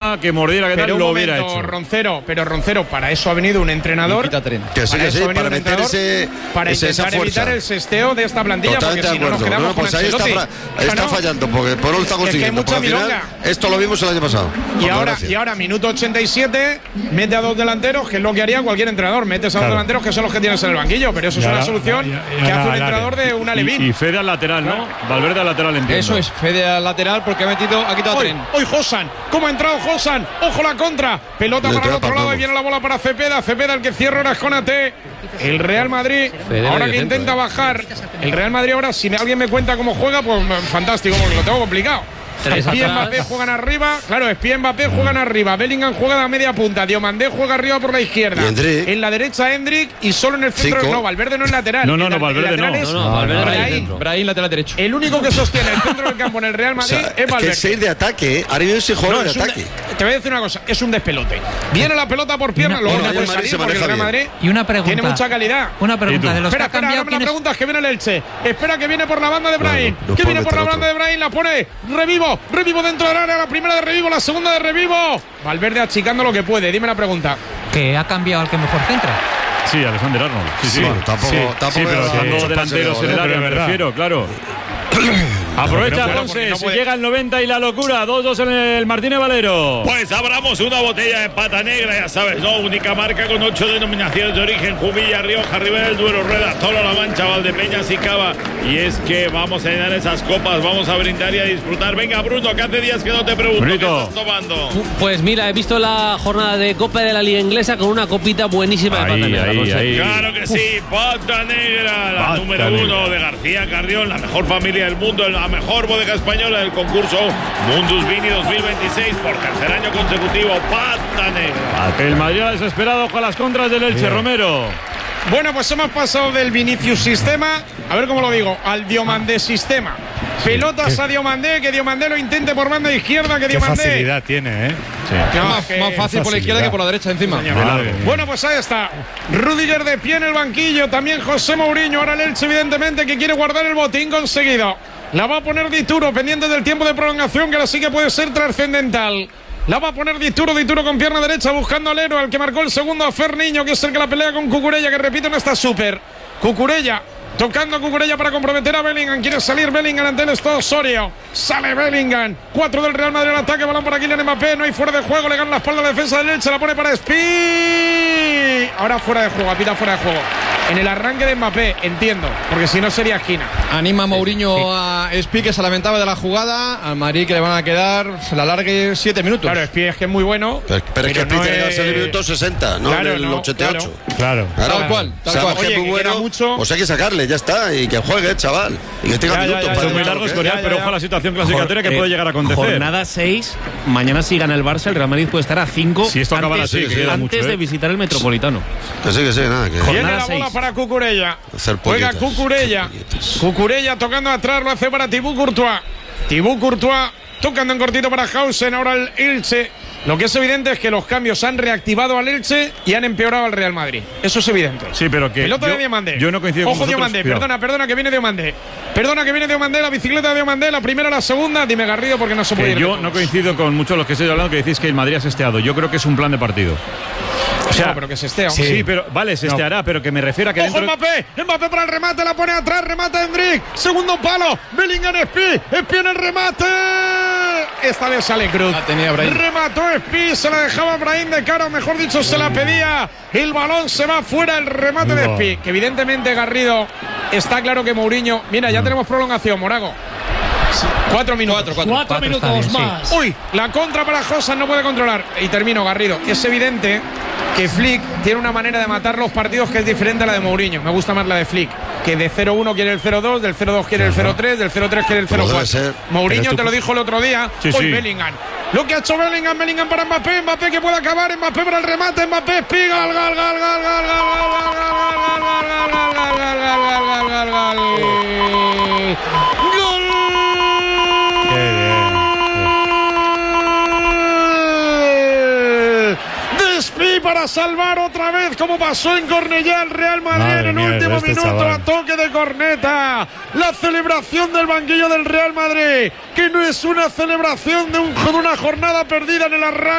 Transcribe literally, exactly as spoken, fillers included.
pierna, que mordiera, que tal, lo hubiera hecho. Roncero, pero Roncero, para eso ha venido un entrenador. Que sí, que sí, para meter ese, para ese, intentar esa fuerza. evitar el sesteo de esta plantilla. Totalmente porque si no nos quedamos no, pues con ahí está, Ancelotti. ahí está fallando, porque por no lo está consiguiendo. Es que hay mucha final, esto lo vimos el año pasado. Y ahora, y ahora, minuto ochenta y siete, mete a dos delanteros, que es lo que haría cualquier entrenador. Metes a claro. dos delanteros que son los que tienes en el banquillo, pero eso es ya, una solución ya, ya, que ya, hace un ya, entrenador ya. de una Levín. Y, y Fede al lateral, ¿no? Valverde al lateral, entiendo. Eso es, Fede al lateral porque ha metido, ha quitado Hoy, tren. hoy Josan, ¿cómo ha entrado Josan? Ojo la contra, pelota Le para el queda otro para lado todos. y viene la bola para Cepeda. Cepeda el que cierra ahora es Conate. El Real Madrid, Fede ahora medio que centro, intenta eh. bajar. El Real Madrid ahora, si alguien me cuenta cómo juega, pues fantástico, porque lo tengo complicado. Tres Espí y atrás. Mbappé juegan arriba, claro, Espí y Mbappé juegan arriba, Bellingham juega de media punta, Diomandé juega arriba por la izquierda, Y Endrick. en la derecha Endrick y solo en el centro, Cinco. no, Valverde no es lateral. No, no, El no, la- Valverde el lateral no. es No, no, Valverde Brahim. Brahim dentro. Brahim lateral derecho. El único que sostiene el centro del campo en el Real O Madrid sea, es es Valverde. que seis de ataque, ¿eh? Ahora mismo se juega No, de es un ataque. de- te voy a decir una cosa, es un despelote. Viene la pelota por pierna, Una- luego una- no puede el Madrid salir se porque el maneja Real Madrid Y una pregunta. tiene mucha calidad. Una pregunta ¿Y tú? de los Espera, que ha espera, cambiado. ahora me la ¿quién es? pregunta es que viene el Elche. Espera que viene por la banda de Brahim. No, no que puede viene por la meter banda de otro. Brahim, la pone. Revivo, revivo dentro del área, la primera de Revivo, la segunda de Revivo. Valverde achicando lo que puede. Dime la pregunta. Que ha cambiado al que mejor centra. Sí, Alexander Arnold. Sí, sí. Bueno, tampoco- sí, tampoco sí, pero era estando mucho delanteros pase en de el gol, área, ¿eh? me Pero refiero, claro. Aprovecha Pero no puede, Ponce, porque no si puede. llega el noventa y la locura. dos dos en el Martínez Valero. Pues abramos una botella de pata negra, ya sabes, ¿no? Única marca con ocho denominaciones de origen: Jumilla, Rioja, Ribera del Duero, Rueda, Toro, La Mancha, Valdepeñas y Cava. Y es que vamos a llenar esas copas, vamos a brindar y a disfrutar. Venga, Bruno, que hace días que no te pregunto Brunito. qué estás tomando. Pues mira, he visto la jornada de Copa de la Liga Inglesa con una copita buenísima de Ahí, pata negra. ahí, José. ahí. Claro que sí, pata negra, la Pata número negra. uno de García Carrión, la mejor familia del mundo, la mejor bodega española del concurso Mundus Vini dos mil veintiséis por tercer año consecutivo. Pata negra. El Madrid ha desesperado con las contras del Elche, Romero. Bueno, pues hemos pasado del Vinicius sistema, a ver cómo lo digo, al Diomandé sistema. Pelotas a Diomandé, que Diomandé lo intente por banda izquierda, que Qué Diomandé. facilidad tiene, ¿eh? No, más, que- más fácil por la izquierda facilidad. que por la derecha encima. De largo. Bueno, pues ahí está. Rudiger de pie en el banquillo. También José Mourinho. Ahora el Elche, evidentemente, que quiere guardar el botín conseguido. La va a poner Dituro, pendiente del tiempo de prolongación, que ahora sí que puede ser trascendental. La va a poner Dituro, Dituro con pierna derecha, buscando al héroe, al que marcó el segundo, a Fer Niño, que es el que la pelea con Cucurella, que repito en esta súper. Cucurella. Tocando a Cucurella para comprometer a Bellingham. Quiere salir Bellingham ante el esto Osorio. Sale Bellingham. Cuatro del Real Madrid al ataque. Balón para Kylian Mbappé. No hay fuera de juego. Le gana la espalda a la defensa del Elche. La pone para Spi. Ahora fuera de juego. Apita fuera de juego. En el arranque de Mbappé, entiendo. Porque si no sería esquina. Anima Mourinho a Spi, que se lamentaba de la jugada. Al Madrid, que le van a quedar, se la alargue siete minutos. Claro, Spi es que es muy bueno. Pero, pero es que no tiene que darse es- el minuto sesenta, no Claro, en el no, ochenta y ocho. Claro. Claro. Tal cual, tal Sabemos cual. que es Oye, muy que queda bueno, mucho. pues hay que sacarle, ya está. Y que juegue, chaval. Y que tenga Ya, ya, minutos ya, para ya, Es muy ya, largo, ya, Escorial, ya, pero ya. ojo a la situación clasificatoria que Eh, puede llegar a acontecer. Jornada seis, mañana si gana el Barça, el Real Madrid puede estar a cinco Si esto acabara antes, así, que queda antes mucho, de ¿eh? visitar el Metropolitano. Que sí, que sí, nada. Que... Viene Jornada la bola seis. para Cucurella. Hacer Juega polletas. Cucurella. Hacer polletas. Cucurella tocando atrás, lo hace para Thibaut Courtois. Thibaut Courtois tocando en cortito para Hausen. Ahora el Elche. Lo que es evidente es que los cambios han reactivado al Elche y han empeorado al Real Madrid. Eso es evidente. Sí, pero que Pelota yo, de Diomandé. yo no coincido Ojo con vosotros. Diomandé, Cuidado. perdona, perdona que viene Diomandé. Perdona que viene Diomandé, la bicicleta de Diomandé, la primera, la segunda. Dime Garrido porque no se puede Que ir de yo todos. no coincido con muchos de los que estáis hablando que decís que el Madrid ha sesteado. Yo creo que es un plan de partido. O sea, No, pero que se esté. sí, pero vale, se esteará, pero que me refiero a que Ojo dentro. Mbappé, Mbappé para el remate, la pone atrás, remata Endrick, segundo palo, Bellingham Spi, Spi en el remate. Esta vez sale Cruz. La tenía Brahim. Remató Spi, se la dejaba Brahim de cara, o mejor dicho, se la pedía. El balón se va fuera, el remate de No. Spi. Que evidentemente Garrido está claro que Mourinho. Mira, ya tenemos prolongación, Morago. Cuatro minutos. Cuatro, cuatro. Cuatro minutos está bien, más. Uy, la contra para Josan no puede controlar. Y termino, Garrido. Es evidente que Flick tiene una manera de matar los partidos que es diferente a la de Mourinho. Me gusta más la de Flick, que de cero uno quiere el cero dos, del cero dos quiere el cero tres, del cero tres quiere el cero Como cuatro. debe ser. Mourinho Pero tú- te lo dijo el otro día. Sí, Hoy sí. Bellingham. Lo que ha hecho Bellingham, Bellingham para Mbappé, Mbappé que puede acabar, Mbappé para el remate, Mbappé, espiga, gol, gol, gol, gol, gol, gol, gol, gol, gol, gol, gol, gol, gol, gol, gol, gol, gol. Qué bien. Despí para salvar otra vez, como pasó en Cornellá el Real Madrid Madre en el mía, último este minuto chaval. a toque de corneta. La celebración del banquillo del Real Madrid, que no es una celebración de, un, de una jornada perdida en el arranque.